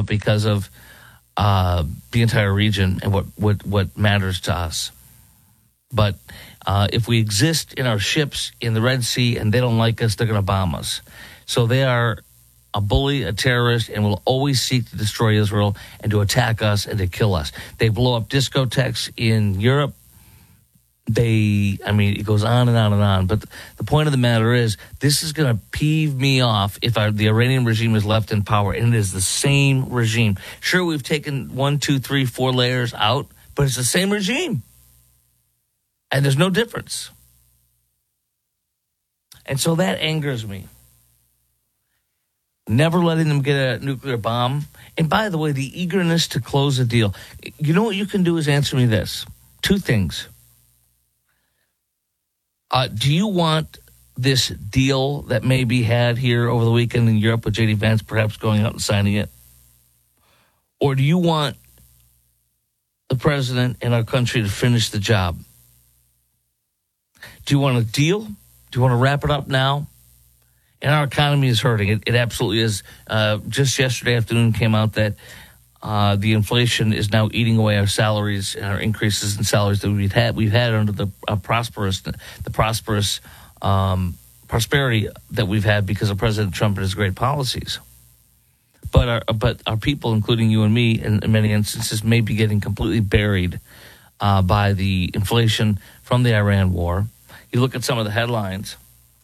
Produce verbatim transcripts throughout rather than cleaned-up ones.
but because of uh, the entire region and what, what, what matters to us. But uh, if we exist in our ships in the Red Sea and they don't like us, they're going to bomb us. So they are a bully, a terrorist, and will always seek to destroy Israel and to attack us and to kill us. They blow up discotheques in Europe. They, I mean, it goes on and on and on. But the point of the matter is, this is going to peeve me off if our, the Iranian regime is left in power, and it is the same regime. Sure, we've taken one, two, three, four layers out, but it's the same regime. And there's no difference. And so that angers me. Never letting them get a nuclear bomb. And by the way, the eagerness to close a deal. You know what you can do is answer me this. Two things. Uh, do you want this deal that may be had here over the weekend in Europe with J D Vance perhaps going out and signing it? Or do you want the president and our country to finish the job? Do you want a deal? Do you want to wrap it up now? And our economy is hurting. It, it absolutely is. Uh, just yesterday afternoon came out that uh, the inflation is now eating away our salaries and our increases in salaries that we've had. We've had under the uh, prosperous, the prosperous um, prosperity that we've had because of President Trump and his great policies. But our but our people, including you and me, in, in many instances, may be getting completely buried uh, by the inflation from the Iran war. You look at some of the headlines.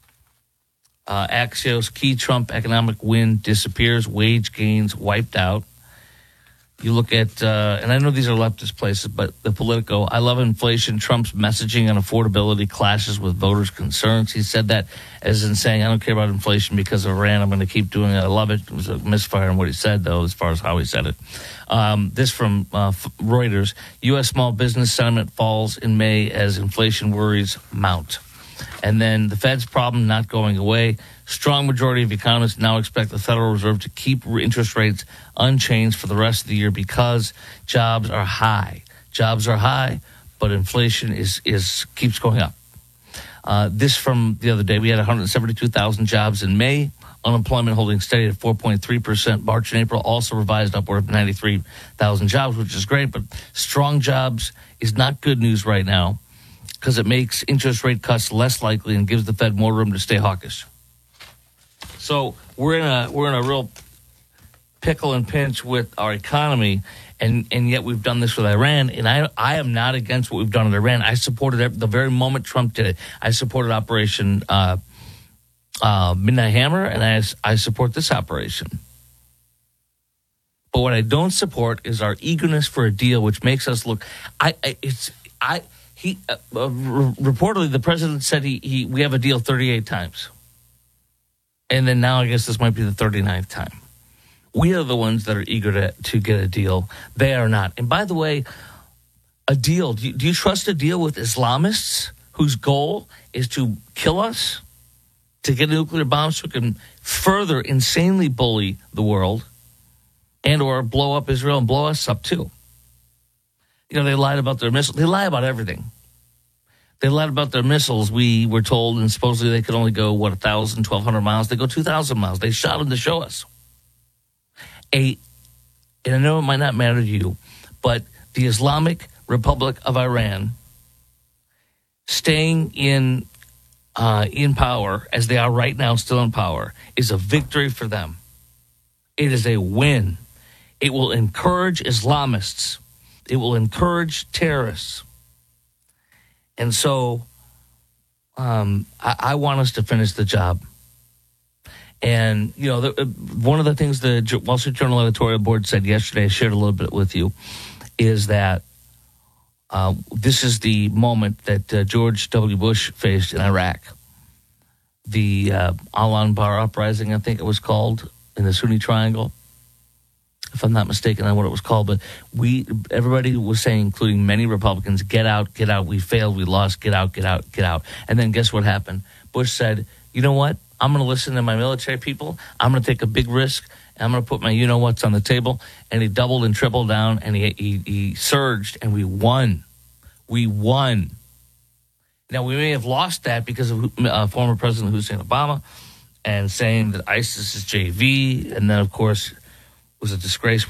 Uh, Axios, key Trump economic win disappears, wage gains wiped out. You look at, uh, and I know these are leftist places, but the Politico, I love inflation. Trump's messaging on affordability clashes with voters' concerns. He said that as in saying, I don't care about inflation because of Iran. I'm going to keep doing it. I love it. It was a misfire in what he said, though, as far as how he said it. Um, this from uh, Reuters. U S small business sentiment falls in May as inflation worries mount. And then the Fed's problem not going away. Strong majority of economists now expect the Federal Reserve to keep interest rates unchanged for the rest of the year because jobs are high. Jobs are high, but inflation is is keeps going up. Uh, this from the other day, we had one hundred seventy-two thousand jobs in May. Unemployment holding steady at four point three percent. March and April also revised upward of ninety-three thousand jobs, which is great. But strong jobs is not good news right now, because it makes interest rate cuts less likely and gives the Fed more room to stay hawkish. So we're in a we're in a real pickle and pinch with our economy, and, and yet we've done this with Iran. And I I am not against what we've done in Iran. I supported it the very moment Trump did it. I supported Operation uh, uh, Midnight Hammer, and I I support this operation. But what I don't support is our eagerness for a deal, which makes us look. I, I it's I. He uh, uh, reportedly, the president said he, he we have a deal thirty-eight times. And then now I guess this might be the thirty-ninth time. We are the ones that are eager to, to get a deal. They are not. And by the way, a deal, do you, do you trust a deal with Islamists whose goal is to kill us, to get a nuclear bomb so we can further insanely bully the world and or blow up Israel and blow us up too? You know, they lied about their missiles. They lie about everything. They lied about their missiles. We were told, and supposedly they could only go, what, one thousand, twelve hundred miles. They go two thousand miles. They shot them to show us. A, and I know it might not matter to you, but the Islamic Republic of Iran staying in uh, in power, as they are right now, still in power, is a victory for them. It is a win. It will encourage Islamists. It will encourage terrorists. And so um, I, I want us to finish the job. And, you know, the, one of the things the Wall Street Journal editorial board said yesterday, I shared a little bit with you, is that uh, this is the moment that uh, George W. Bush faced in Iraq. The uh, Al-Anbar uprising, I think it was called, in the Sunni Triangle. If I'm not mistaken on what it was called, but we, everybody was saying, including many Republicans, get out, get out, we failed, we lost, get out, get out, get out. And then guess what happened? Bush said, you know what? I'm going to listen to my military people. I'm going to take a big risk. And I'm going to put my you-know-whats on the table. And he doubled and tripled down, and he, he, he surged, and we won. We won. Now, we may have lost that because of uh, former President Hussein Obama and saying that ISIS is J V, and then, of course, was a disgrace